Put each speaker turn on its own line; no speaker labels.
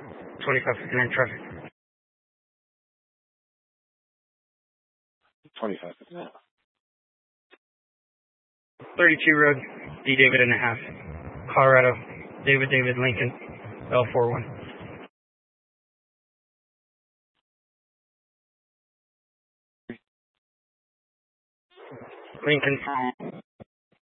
2559 traffic.
2559.
32 road, D David and a half. Colorado, David Lincoln, L41. Lincoln.